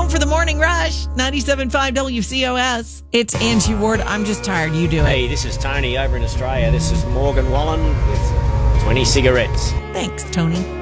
home for the morning rush. 97.5 WCOS. It's Angie Ward. I'm just tired. You do it. Hey, this is Tony over in Australia. This is Morgan Wallen with 20 cigarettes. Thanks, Tony.